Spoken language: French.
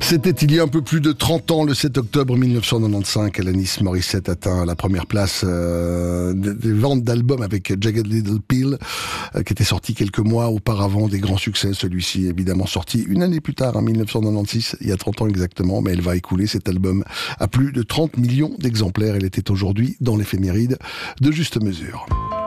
C'était il y a un peu plus de 30 ans, le 7 octobre 1995, Alanis Morissette atteint la première place des ventes d'albums avec Jagged Little Pill, qui était sorti quelques mois auparavant, des grands succès. Celui-ci évidemment sorti une année plus tard, en 1996, il y a 30 ans exactement, mais elle va écouler cet album à plus de 30 millions d'exemplaires. Elle était aujourd'hui dans l'éphéméride de Juste Mesure.